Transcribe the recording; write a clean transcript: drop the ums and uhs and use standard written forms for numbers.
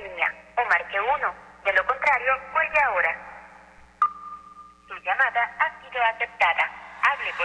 línea o marque 1. De lo contrario, cuelgue ahora. Su llamada ha sido aceptada. Hable por